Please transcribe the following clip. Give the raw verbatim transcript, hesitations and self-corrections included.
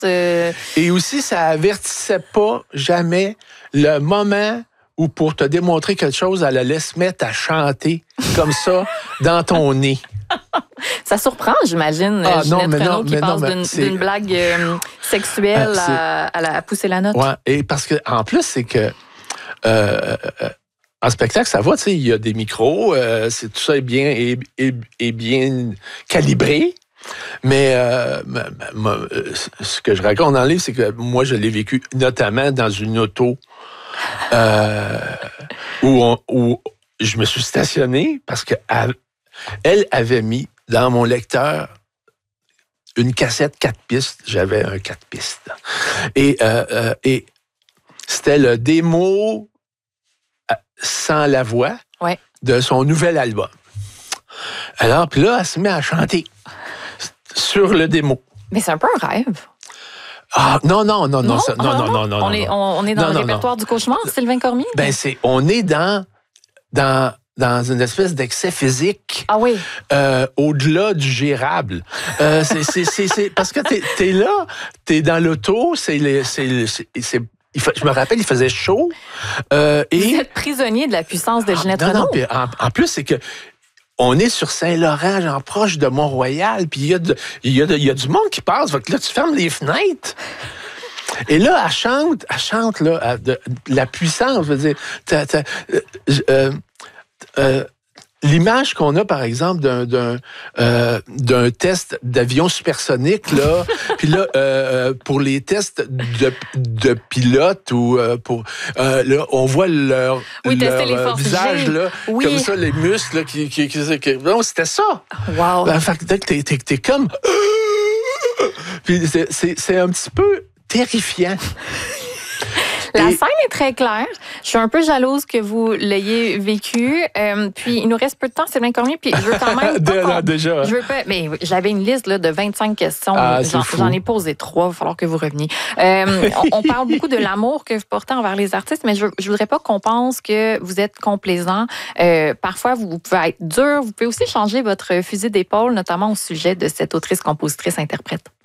Euh... Et aussi, ça avertissait pas jamais le moment où, pour te démontrer quelque chose, elle allait se mettre à chanter comme ça dans ton nez. Ça surprend, j'imagine, ah, Ginette non, mais Renault non, qui mais passe non, d'une, c'est... d'une blague euh, sexuelle euh, à, à, la, à pousser la note. Oui, et parce que en plus, c'est que euh, en spectacle, ça va, tu sais, il y a des micros, euh, c'est, tout ça est bien, est, est, est bien calibré. Mais euh, ma, ma, ce que je raconte dans le livre, c'est que moi, je l'ai vécu notamment dans une auto euh, où, on, où je me suis stationné parce qu'elle elle avait mis dans mon lecteur une cassette quatre pistes. J'avais un quatre pistes. Et, euh, euh, et c'était le démo sans la voix ouais. de son nouvel album. Alors, puis là, elle se met à chanter sur le démo. Mais c'est un peu un rêve. Ah, non, non, non, non, non, ça, non, non, non, non, on non. Est, on, on est dans non, le non, répertoire non. du cauchemar, Sylvain Cormier? Ben, c'est, on est dans, dans, dans une espèce d'excès physique. Ah oui. Euh, au-delà du gérable. Euh, c'est, c'est, c'est, c'est, parce que t'es, t'es là, t'es dans l'auto, c'est, les, c'est, c'est, c'est il fa, je me rappelle, il faisait chaud. Euh, et... Vous êtes prisonnier de la puissance de Ginette ah, non, Renault. Non, puis en, en plus, c'est que on est sur Saint-Laurent, genre proche de Mont-Royal, puis il y a de, il y a de, il y a du monde qui passe. Fait que là, tu fermes les fenêtres. Et là, elle chante, elle chante là, à de, de la puissance. Je veux dire, t'as, t'as, euh, euh, l'image qu'on a, par exemple, d'un, d'un, euh, d'un test d'avion supersonique, là, puis là, euh, pour les tests de, de pilote, ou euh, pour, euh, là, on voit leur, oui, leur les euh, visage, là, oui. comme ça, les muscles, là, qui, qui, qui, qui non, c'était ça. Wow. Ben, fait que t'es, t'es, t'es comme, puis c'est, c'est, c'est un petit peu terrifiant. La Et... scène est très claire. Je suis un peu jalouse que vous l'ayez vécu. Euh, puis, il nous reste peu de temps, Sylvain Cormier. Puis, je veux quand même... Déjà, déjà. Je veux pas... Mais j'avais une liste là, de vingt-cinq questions. Ah, j'en, j'en ai posé trois. Il va falloir que vous reveniez. Euh, on, on parle beaucoup de l'amour que vous portez envers les artistes, mais je, je voudrais pas qu'on pense que vous êtes complaisant. Euh, parfois, vous, vous pouvez être dur. Vous pouvez aussi changer votre fusil d'épaule, notamment au sujet de cette autrice, compositrice, interprète.